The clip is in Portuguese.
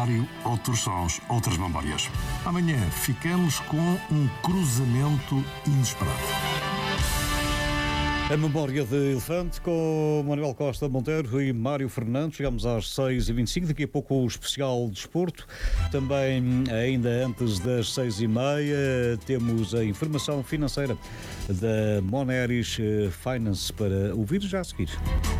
Mário, outros sons, outras memórias. Amanhã ficamos com um cruzamento inesperado. A memória de Elefante com Manuel Costa Monteiro e Mário Fernandes. Chegamos às 6h25, daqui a pouco o especial desporto. Também, ainda antes das 6h30, temos a informação financeira da Moneris Finance para ouvir já a seguir.